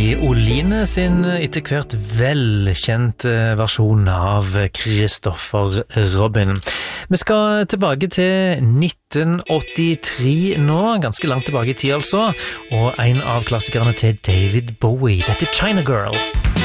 i Oline sin etter hvert velkjent versjon av Christopher Robin. Vi skal tilbake til 1983 nå, ganske langt tilbake i tid altså, og en av klassikerne til David Bowie. Dette er China Girl.